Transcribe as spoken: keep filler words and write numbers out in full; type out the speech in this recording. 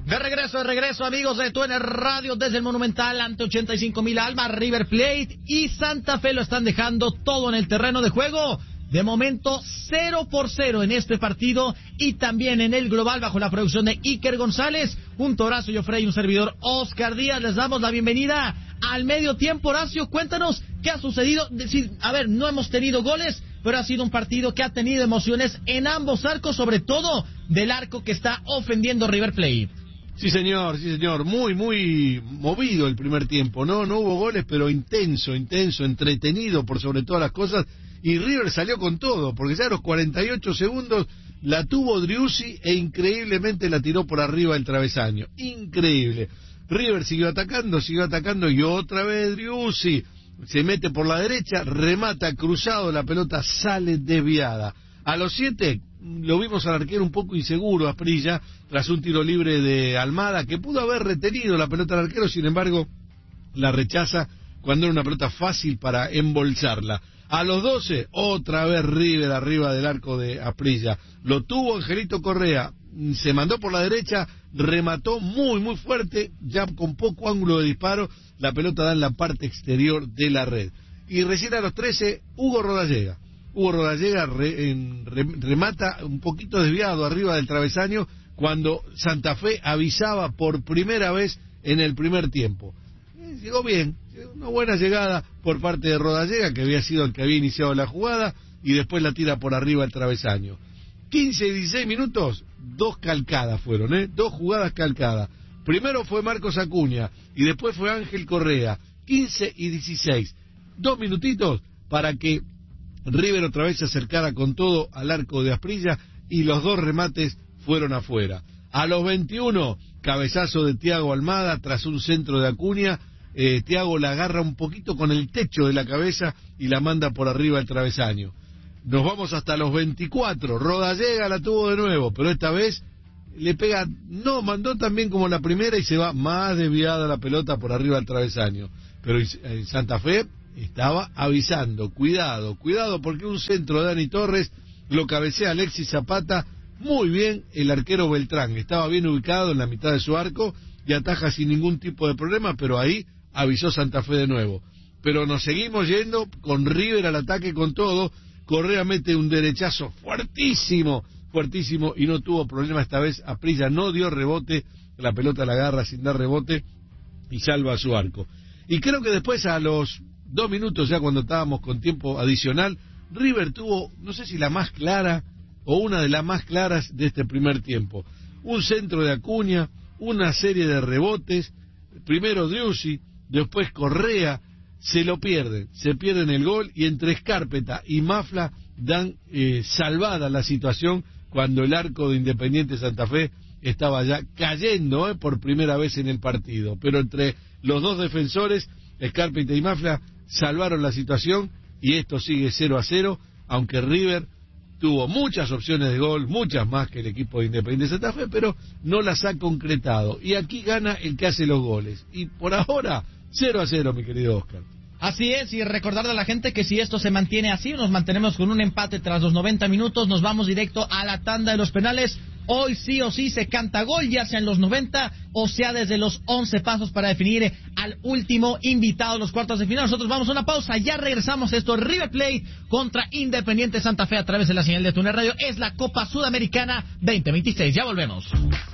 De regreso, de regreso, amigos de T U N Radio desde el Monumental ante ochenta y cinco mil almas. River Plate y Santa Fe lo están dejando todo en el terreno de juego. De momento, cero por cero en este partido y también en el global bajo la producción de Iker González. Un Horacio Joffrey y un servidor Oscar Díaz. Les damos la bienvenida al medio tiempo. Horacio, cuéntanos qué ha sucedido. Decir, a ver, no hemos tenido goles, pero ha sido un partido que ha tenido emociones en ambos arcos, sobre todo del arco que está ofendiendo River Plate. Sí, señor, sí, señor. Muy, muy movido el primer tiempo. No, no hubo goles, pero intenso, intenso, entretenido por sobre todas las cosas. Y River salió con todo, porque ya a los cuarenta y ocho segundos la tuvo Driussi e increíblemente la tiró por arriba del travesaño. Increíble. River siguió atacando, siguió atacando y otra vez Driussi se mete por la derecha, remata cruzado, la pelota sale desviada. A los siete lo vimos al arquero un poco inseguro, Asprilla, tras un tiro libre de Almada, que pudo haber retenido la pelota al arquero, sin embargo la rechaza cuando era una pelota fácil para embolsarla. A los doce, otra vez River arriba del arco de Asprilla. Lo tuvo Angelito Correa, se mandó por la derecha, remató muy, muy fuerte, ya con poco ángulo de disparo, la pelota da en la parte exterior de la red. Y recién a los trece, Hugo Rodallega. Hugo Rodallega re, en, re, remata un poquito desviado arriba del travesaño cuando Santa Fe avisaba por primera vez en el primer tiempo. Llegó bien, una buena llegada por parte de Rodallega, que había sido el que había iniciado la jugada, y después la tira por arriba al travesaño. quince y dieciséis minutos, dos calcadas fueron, ¿eh? Dos jugadas calcadas. Primero fue Marcos Acuña, y después fue Ángel Correa. quince y dieciséis. Dos minutitos para que River otra vez se acercara con todo al arco de Asprilla, y los dos remates fueron afuera. A los veintiuno, cabezazo de Thiago Almada tras un centro de Acuña. Eh, Thiago la agarra un poquito con el techo de la cabeza y la manda por arriba al travesaño. Nos vamos hasta los veinticuatro. Rodallega la tuvo de nuevo, pero esta vez le pega, no, mandó también como la primera y se va más desviada la pelota por arriba al travesaño. Pero en Santa Fe estaba avisando, cuidado, cuidado, porque un centro de Dani Torres lo cabecea Alexis Zapata muy bien, el arquero Beltrán estaba bien ubicado en la mitad de su arco y ataja sin ningún tipo de problema, pero ahí avisó Santa Fe de nuevo. Pero nos seguimos yendo con River al ataque con todo. Correa mete un derechazo fuertísimo, fuertísimo, y no tuvo problema esta vez. Asprilla no dio rebote, la pelota la agarra sin dar rebote y salva a su arco. Y creo que después, a los dos minutos, ya cuando estábamos con tiempo adicional, River tuvo, no sé si la más clara o una de las más claras de este primer tiempo. Un centro de Acuña, una serie de rebotes, primero Driussi, después Correa, se lo pierden, se pierden el gol, y entre Escárpeta y Mafla dan eh, salvada la situación cuando el arco de Independiente Santa Fe estaba ya cayendo eh, por primera vez en el partido. Pero entre los dos defensores, Escárpeta y Mafla, salvaron la situación y esto sigue cero a cero, aunque River tuvo muchas opciones de gol, muchas más que el equipo de Independiente Santa Fe, pero no las ha concretado. Y aquí gana el que hace los goles. Y por ahora, cero a cero, mi querido Oscar. Así es, y recordarle a la gente que si esto se mantiene así, nos mantenemos con un empate tras los noventa minutos, nos vamos directo a la tanda de los penales. Hoy sí o sí se canta gol, ya sea en los noventa o sea desde los once pasos para definir al último invitado a los cuartos de final. Nosotros vamos a una pausa, ya regresamos. Esto es River Plate contra Independiente Santa Fe a través de la señal de T U N Radio. Es la Copa Sudamericana veinte veintiséis, ya volvemos.